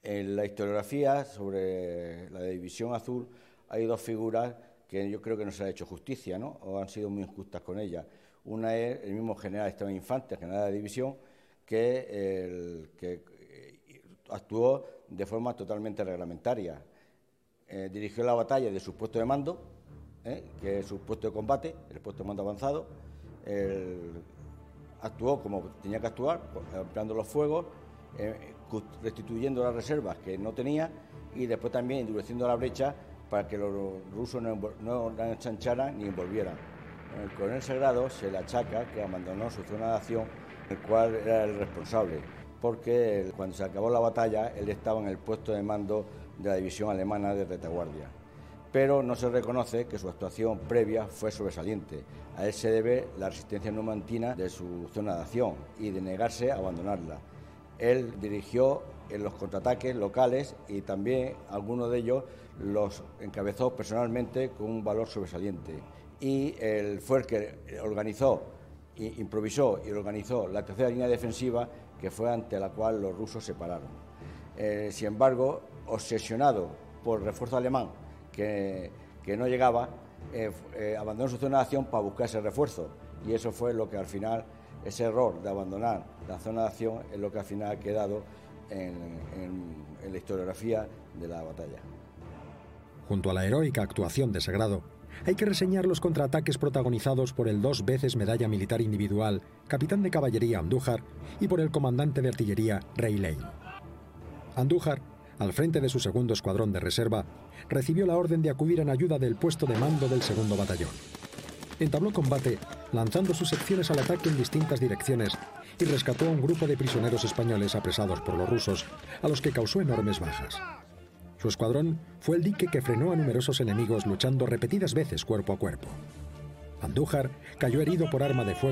En la historiografía sobre la División Azul hay dos figuras que yo creo que no se ha hecho justicia, ¿no? O han sido muy injustas con ellas. Una es el mismo general Esteban Infante, general de división, que actuó de forma totalmente reglamentaria. Dirigió la batalla de su puesto de mando, que es su puesto de combate, el puesto de mando avanzado. Actuó como tenía que actuar, ampliando los fuegos, restituyendo las reservas que no tenía y después también endureciendo la brecha para que los rusos no la ensancharan ni envolvieran. El coronel Sagrado se le achaca que abandonó su zona de acción, el cual era el responsable, porque cuando se acabó la batalla él estaba en el puesto de mando de la división alemana de retaguardia. Pero no se reconoce que su actuación previa fue sobresaliente. A él se debe la resistencia numantina de su zona de acción y de negarse a abandonarla. Él dirigió en los contraataques locales y también algunos de ellos los encabezó personalmente con un valor sobresaliente. Y él fue el que organizó, improvisó y organizó la tercera línea defensiva, que fue ante la cual los rusos se pararon. Sin embargo, obsesionado por el refuerzo alemán que no llegaba, abandonó su zona de acción para buscar ese refuerzo. Y eso fue lo que al final, ese error de abandonar la zona de acción, es lo que al final ha quedado en la historiografía de la batalla. Junto a la heroica actuación de Sagrado, hay que reseñar los contraataques protagonizados por el 2 veces medalla militar individual, capitán de caballería Andújar, y por el comandante de artillería Rey Lane. Andújar, al frente de su segundo escuadrón de reserva, recibió la orden de acudir en ayuda del puesto de mando del segundo batallón. Entabló combate, lanzando sus secciones al ataque en distintas direcciones, y rescató a un grupo de prisioneros españoles apresados por los rusos, a los que causó enormes bajas. Su escuadrón fue el dique que frenó a numerosos enemigos luchando repetidas veces cuerpo a cuerpo. Andújar cayó herido por arma de fuego